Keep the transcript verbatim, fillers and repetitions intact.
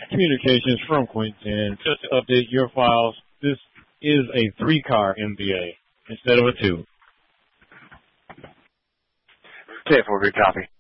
Communications from Quentin. Just to update your files, this is a three-car M B A instead of a two. ten four, good copy.